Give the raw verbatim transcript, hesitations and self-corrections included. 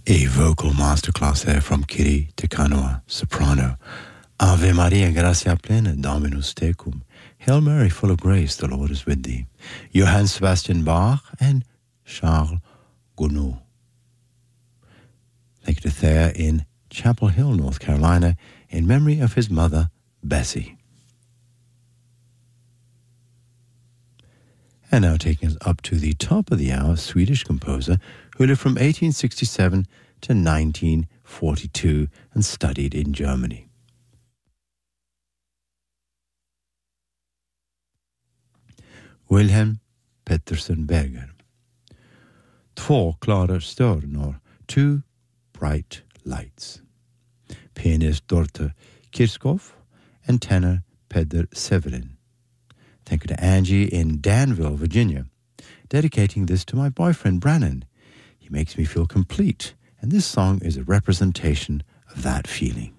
A vocal masterclass there from Kiri Te Kanawa, soprano. Ave Maria, gratia plena, Dominus tecum. Hail Mary, full of grace, the Lord is with thee. Johann Sebastian Bach and Charles Gounod. Thank you to Thayer in Chapel Hill, North Carolina, in memory of his mother, Bessie. And now taking us up to the top of the hour, Swedish composer who lived from eighteen sixty-seven to nineteen forty-two and studied in Germany. Wilhelm Petersen Berger. Två klara stjärnor, two bright lights. Pianist Dorte Kirchhoff and tenor Peder Severin. Thank you to Angie in Danville, Virginia. Dedicating this to my boyfriend, Brannon. He makes me feel complete, and this song is a representation of that feeling.